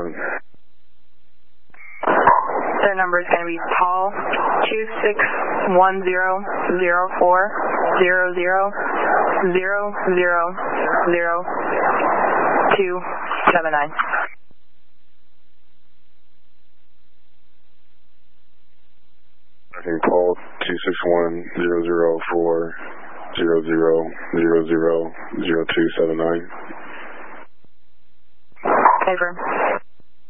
on. Their number is going to be Paul 261040000279. Okay, Paul 261-004-00000279. Confirm.